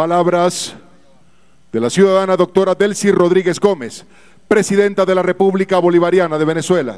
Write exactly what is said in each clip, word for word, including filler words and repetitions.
Palabras de la ciudadana doctora Delcy Rodríguez Gómez, presidenta de la República Bolivariana de Venezuela.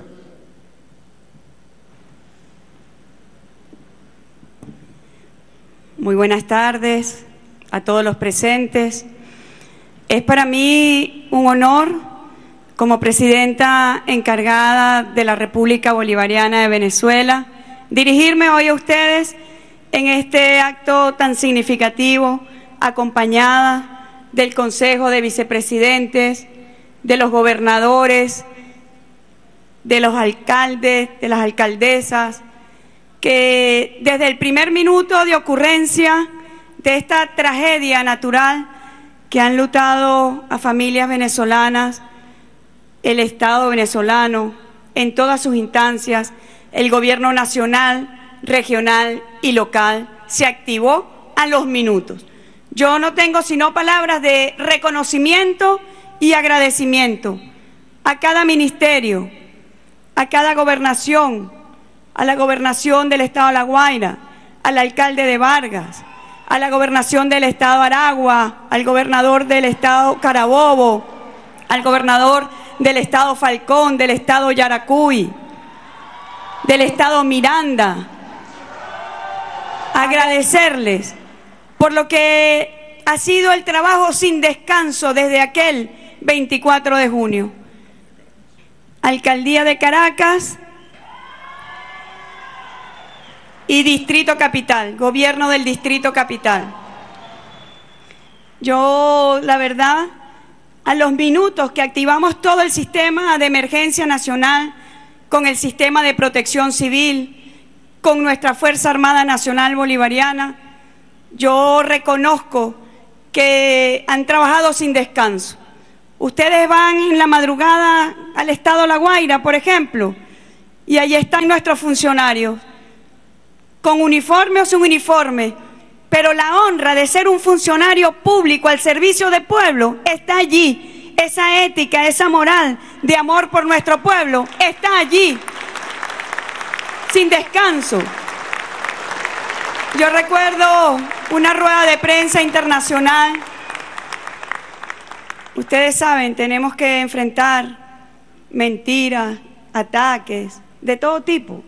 Muy buenas tardes a todos los presentes. Es para mí un honor, como presidenta encargada de la República Bolivariana de Venezuela, dirigirme hoy a ustedes en este acto tan significativo, acompañada del Consejo de Vicepresidentes, de los gobernadores, de los alcaldes, de las alcaldesas, que desde el primer minuto de ocurrencia de esta tragedia natural que han lutado a familias venezolanas, el Estado venezolano, en todas sus instancias, el gobierno nacional, regional y local, se activó a los minutos. Yo no tengo sino palabras de reconocimiento y agradecimiento a cada ministerio, a cada gobernación, a la gobernación del Estado de La Guaira, al alcalde de Vargas, a la gobernación del Estado Aragua, al gobernador del Estado Carabobo, al gobernador del Estado Falcón, del Estado Yaracuy, del Estado Miranda. Agradecerles por lo que ha sido el trabajo sin descanso desde aquel veinticuatro de junio. Alcaldía de Caracas y Distrito Capital, Gobierno del Distrito Capital. Yo, la verdad, a los minutos que activamos todo el sistema de emergencia nacional, con el sistema de protección civil, con nuestra Fuerza Armada Nacional Bolivariana, yo reconozco que han trabajado sin descanso. Ustedes van en la madrugada al Estado La Guaira, por ejemplo, y allí están nuestros funcionarios, con uniforme o sin uniforme, pero la honra de ser un funcionario público al servicio del pueblo está allí. Esa ética, esa moral de amor por nuestro pueblo está allí, sin descanso. Yo recuerdo una rueda de prensa internacional. Ustedes saben, tenemos que enfrentar mentiras, ataques, de todo tipo.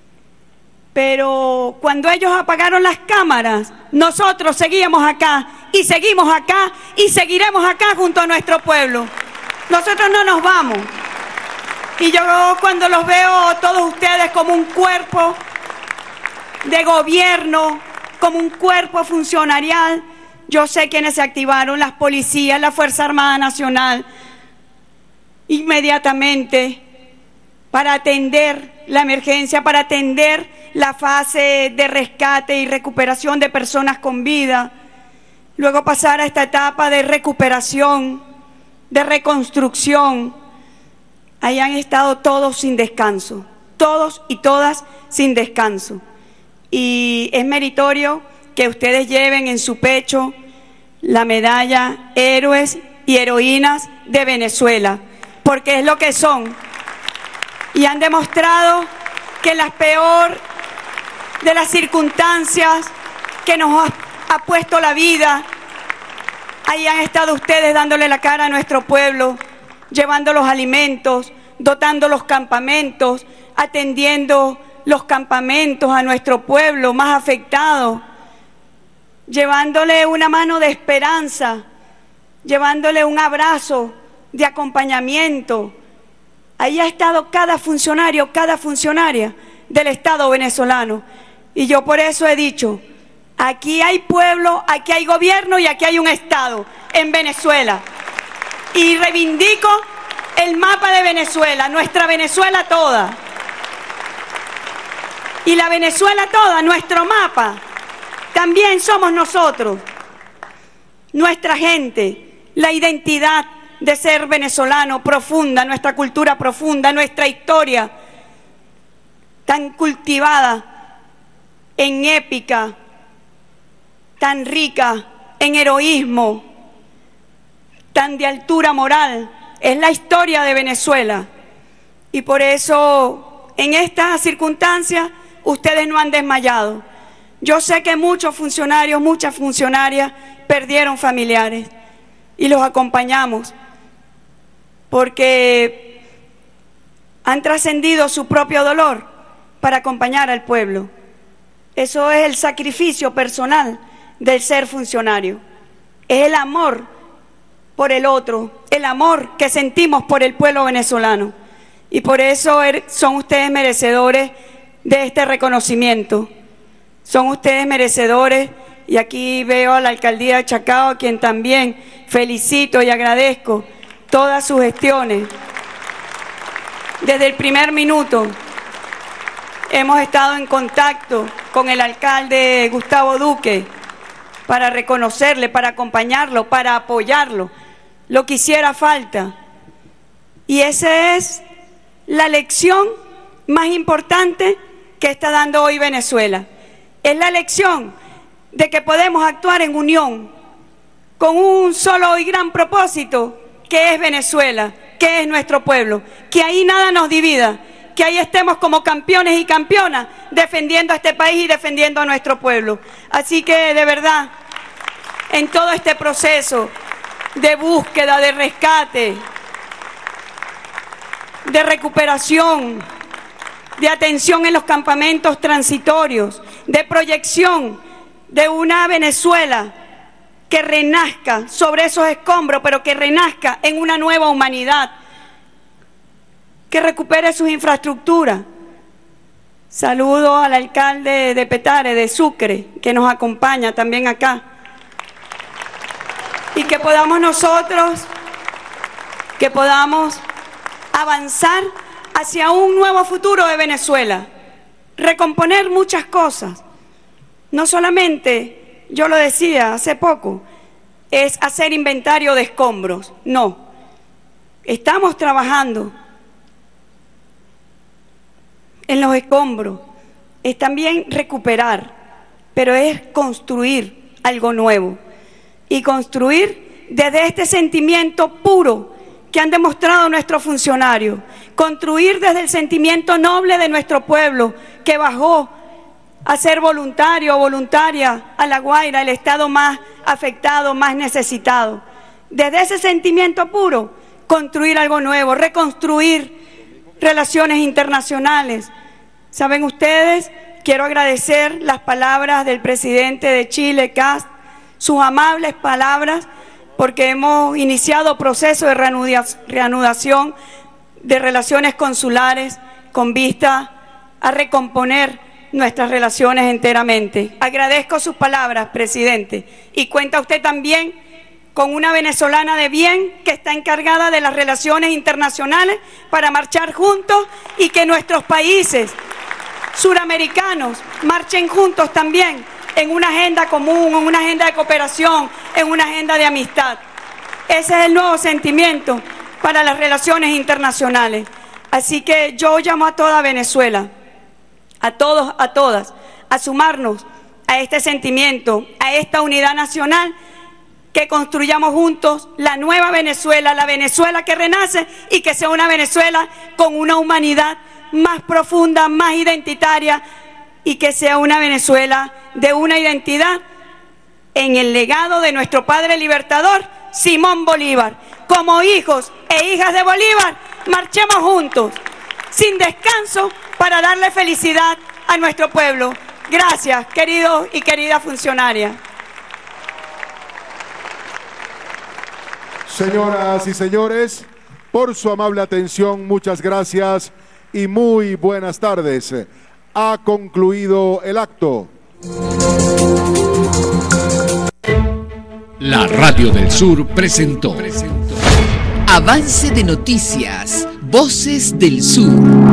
Pero cuando ellos apagaron las cámaras, nosotros seguíamos acá, y seguimos acá, y seguiremos acá junto a nuestro pueblo. Nosotros no nos vamos. Y yo cuando los veo todos ustedes como un cuerpo de gobierno, como un cuerpo funcionarial, yo sé quiénes se activaron, las policías, la Fuerza Armada Nacional, inmediatamente para atender la emergencia, para atender la fase de rescate y recuperación de personas con vida, luego pasar a esta etapa de recuperación, de reconstrucción. Ahí han estado todos sin descanso, todos y todas sin descanso. Y es meritorio que ustedes lleven en su pecho la medalla Héroes y Heroínas de Venezuela, porque es lo que son. Y han demostrado que en las peor de las circunstancias que nos ha, ha puesto la vida, ahí han estado ustedes dándole la cara a nuestro pueblo, llevando los alimentos, dotando los campamentos, atendiendo los campamentos a nuestro pueblo más afectado, llevándole una mano de esperanza, llevándole un abrazo de acompañamiento. Ahí ha estado cada funcionario, cada funcionaria del Estado venezolano. Y yo por eso he dicho, aquí hay pueblo, aquí hay gobierno y aquí hay un Estado en Venezuela. Y reivindico el mapa de Venezuela, nuestra Venezuela toda. Y la Venezuela toda, nuestro mapa, también somos nosotros, nuestra gente, la identidad de ser venezolano profunda, nuestra cultura profunda, nuestra historia tan cultivada en épica, tan rica en heroísmo, tan de altura moral, es la historia de Venezuela. Y por eso, en estas circunstancias, ustedes no han desmayado. Yo sé que muchos funcionarios, muchas funcionarias perdieron familiares y los acompañamos porque han trascendido su propio dolor para acompañar al pueblo. Eso es el sacrificio personal del ser funcionario. Es el amor por el otro, el amor que sentimos por el pueblo venezolano. Y por eso son ustedes merecedores de este reconocimiento. Son ustedes merecedores, y aquí veo a la alcaldía de Chacao, a quien también felicito y agradezco todas sus gestiones. Desde el primer minuto hemos estado en contacto con el alcalde Gustavo Duque para reconocerle, para acompañarlo, para apoyarlo, lo que hiciera falta. Y esa es la lección más importante que está dando hoy Venezuela. Es la lección de que podemos actuar en unión, con un solo y gran propósito, que es Venezuela, que es nuestro pueblo, que ahí nada nos divida, que ahí estemos como campeones y campeonas defendiendo a este país y defendiendo a nuestro pueblo. Así que de verdad, en todo este proceso de búsqueda, de rescate, de recuperación, de atención en los campamentos transitorios, de proyección de una Venezuela que renazca sobre esos escombros, pero que renazca en una nueva humanidad, que recupere sus infraestructuras. Saludo al alcalde de Petare, de Sucre, que nos acompaña también acá. Y que podamos nosotros, que podamos avanzar hacia un nuevo futuro de Venezuela, recomponer muchas cosas. No solamente, yo lo decía hace poco, es hacer inventario de escombros, no. Estamos trabajando en los escombros, es también recuperar, pero es construir algo nuevo. Y construir desde este sentimiento puro que han demostrado nuestros funcionarios, construir desde el sentimiento noble de nuestro pueblo que bajó a ser voluntario o voluntaria a La Guaira, el estado más afectado, más necesitado. Desde ese sentimiento puro, construir algo nuevo, reconstruir relaciones internacionales. ¿Saben ustedes? Quiero agradecer las palabras del presidente de Chile, Kast, sus amables palabras, porque hemos iniciado proceso de reanudación de relaciones consulares con vista a recomponer nuestras relaciones enteramente. Agradezco sus palabras, presidente, y cuenta usted también con una venezolana de bien que está encargada de las relaciones internacionales para marchar juntos y que nuestros países suramericanos marchen juntos también en una agenda común, en una agenda de cooperación, en una agenda de amistad. Ese es el nuevo sentimiento para las relaciones internacionales. Así que yo llamo a toda Venezuela, a todos, a todas, a sumarnos a este sentimiento, a esta unidad nacional, que construyamos juntos la nueva Venezuela, la Venezuela que renace y que sea una Venezuela con una humanidad más profunda, más identitaria, y que sea una Venezuela de una identidad en el legado de nuestro padre libertador, Simón Bolívar. Como hijos e hijas de Bolívar, marchemos juntos, sin descanso, para darle felicidad a nuestro pueblo. Gracias, queridos y queridas funcionarias. Señoras y señores, por su amable atención, muchas gracias y muy buenas tardes. Ha concluido el acto. La Radio del Sur presentó Avance de noticias, Voces del Sur.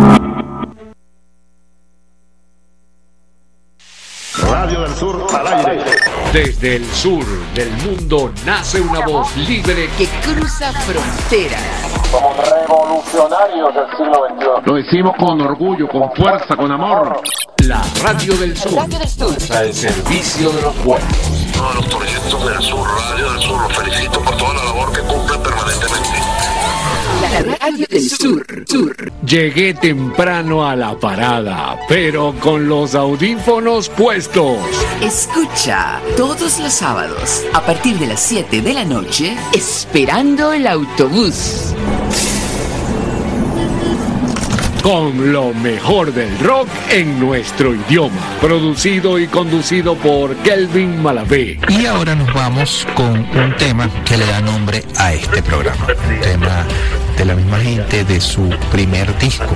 Radio del Sur al aire. Desde el sur del mundo nace una voz libre que cruza fronteras. Somos revolucionarios del siglo veintiuno. Lo decimos con orgullo, con fuerza, con amor. La Radio del Sur. Radio del Sur. Al servicio de los pueblos. Todos los proyectos del Sur, Radio del Sur, los felicito por toda la labor que cumplen permanentemente. La La radio del sur. sur. Llegué temprano a la parada, pero con los audífonos puestos. Escucha todos los sábados a partir de las siete de la noche, Esperando el autobús. Con lo mejor del rock en nuestro idioma. Producido y conducido por Kelvin Malavé. Y ahora nos vamos con un tema que le da nombre a este programa. Un tema de la misma gente de su primer disco.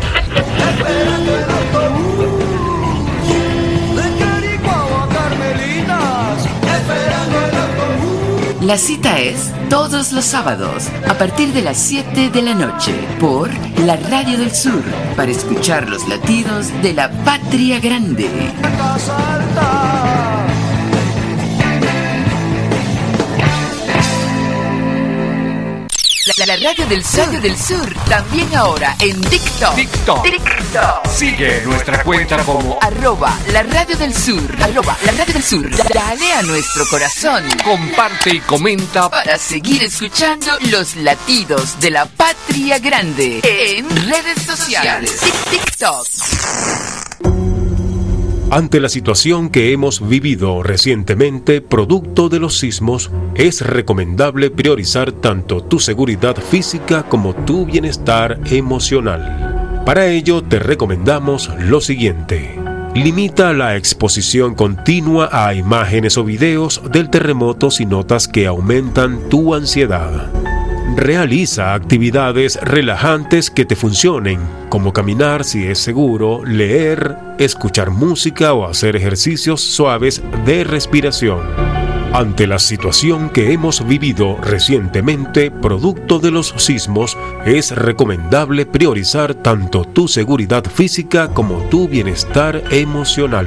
La cita es todos los sábados a partir de las siete de la noche por la Radio del Sur para escuchar los latidos de la patria grande. La, la Radio del Sur, Radio del Sur, también ahora en TikTok. TikTok. TikTok. Sigue nuestra cuenta como arroba la Radio del Sur, arroba la Radio del Sur. Dale a nuestro corazón. comparte y comenta Para seguir escuchando los latidos de la patria grande en redes sociales. TikTok. Ante la situación que hemos vivido recientemente, producto de los sismos, es recomendable priorizar tanto tu seguridad física como tu bienestar emocional. Para ello, te recomendamos lo siguiente. Limita la exposición continua a imágenes o videos del terremoto si notas que aumentan tu ansiedad. Realiza actividades relajantes que te funcionen, como caminar si es seguro, leer, escuchar música o hacer ejercicios suaves de respiración. Ante la situación que hemos vivido recientemente, producto de los sismos, es recomendable priorizar tanto tu seguridad física como tu bienestar emocional.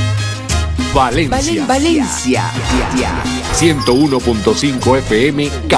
Valencia. Valencia. ciento uno punto cinco F M